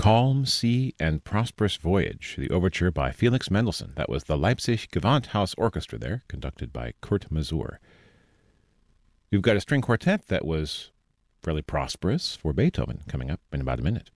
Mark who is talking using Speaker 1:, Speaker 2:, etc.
Speaker 1: Calm Sea and Prosperous Voyage, the overture by Felix Mendelssohn. That was the Leipzig Gewandhaus Orchestra there, conducted by Kurt Masur. We've got a string quartet that was fairly prosperous for Beethoven coming up in about a minute.